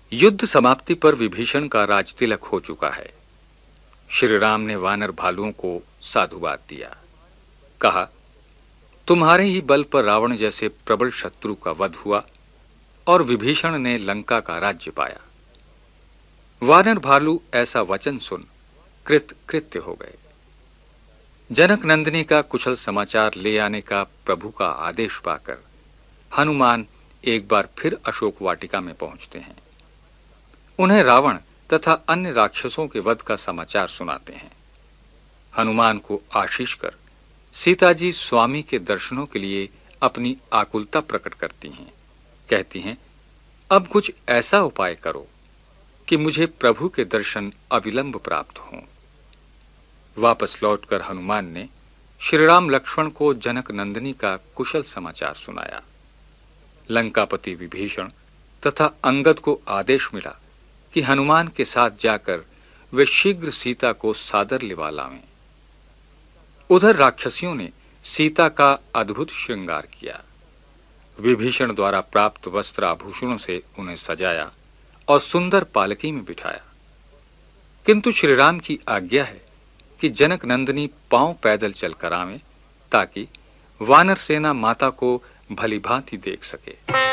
युद्ध समाप्ति पर विभीषण का राजतिलक हो चुका है। श्री राम ने वानर भालुओं को साधुवाद दिया। कहा, तुम्हारे ही बल पर रावण जैसे प्रबल शत्रु का वध हुआ और विभीषण ने लंका का राज्य पाया। वानर भालू ऐसा वचन सुन कृत्य हो गए। जनक नंदिनी का कुशल समाचार ले आने का प्रभु का आदेश पाकर हनुमान एक बार फिर अशोक वाटिका में पहुंचते हैं। उन्हें रावण तथा अन्य राक्षसों के वध का समाचार सुनाते हैं। हनुमान को आशीष कर सीता जी स्वामी के दर्शनों के लिए अपनी आकुलता प्रकट करती हैं। कहती हैं, अब कुछ ऐसा उपाय करो कि मुझे प्रभु के दर्शन अविलंब प्राप्त हों। वापस लौटकर हनुमान ने श्रीराम लक्ष्मण को जनक नंदिनी का कुशल समाचार सुनाया। लंकापति विभीषण तथा अंगद को आदेश मिला कि हनुमान के साथ जाकर वे शीघ्र सीता को सादर लिवा लावें। उधर राक्षसियों ने सीता का अद्भुत श्रृंगार किया। विभीषण द्वारा प्राप्त वस्त्र आभूषणों से उन्हें सजाया और सुंदर पालकी में बिठाया। किंतु श्रीराम की आज्ञा है कि जनक नंदिनी पांव पैदल चलकर आवें ताकि वानर सेना माता को भली भांति देख सके।